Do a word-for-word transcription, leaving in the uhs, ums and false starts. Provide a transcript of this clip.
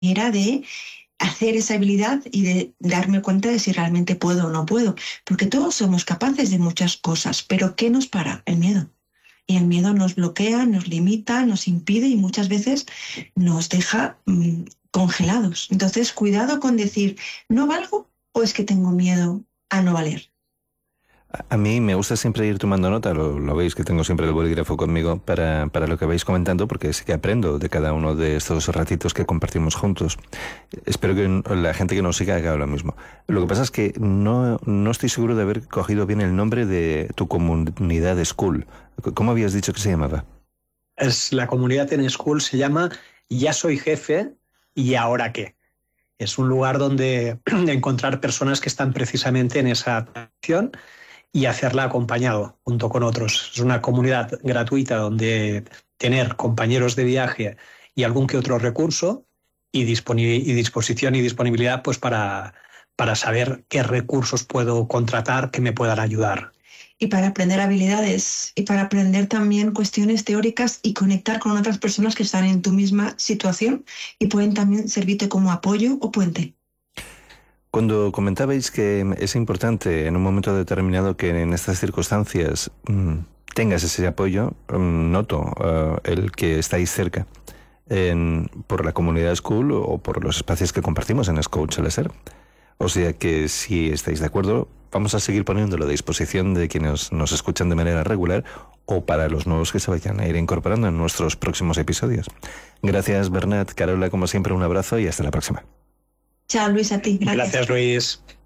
manera de hacer esa habilidad y de darme cuenta de si realmente puedo o no puedo. Porque todos somos capaces de muchas cosas, pero ¿qué nos para? El miedo. Y el miedo nos bloquea, nos limita, nos impide y muchas veces nos deja mmm, congelados. Entonces, cuidado con decir, ¿no valgo o es que tengo miedo a no valer? A mí me gusta siempre ir tomando nota, lo, lo veis que tengo siempre el bolígrafo conmigo para, para lo que vais comentando, porque sí que aprendo de cada uno de estos ratitos que compartimos juntos. Espero que la gente que nos siga haga lo mismo. Lo que pasa es que no, no estoy seguro de haber cogido bien el nombre de tu comunidad School. ¿Cómo habías dicho que se llamaba? Es, la comunidad en School se llama Ya soy jefe y ahora qué. Es un lugar donde encontrar personas que están precisamente en esa acción y hacerla acompañado junto con otros. Es una comunidad gratuita donde tener compañeros de viaje y algún que otro recurso y, disponibil- y disposición y disponibilidad pues para, para saber qué recursos puedo contratar que me puedan ayudar. Y para aprender habilidades y para aprender también cuestiones teóricas y conectar con otras personas que están en tu misma situación y pueden también servirte como apoyo o puente. Cuando comentabais que es importante en un momento determinado que en estas circunstancias mmm, tengas ese apoyo, mmm, noto uh, el que estáis cerca en, por la comunidad School o por los espacios que compartimos en Scout suele ser. O sea que si estáis de acuerdo, vamos a seguir poniéndolo a disposición de quienes nos escuchan de manera regular o para los nuevos que se vayan a ir incorporando en nuestros próximos episodios. Gracias, Bernat. Carola, como siempre, un abrazo y hasta la próxima. Chao, Luis, a ti. Gracias. Gracias, Luis.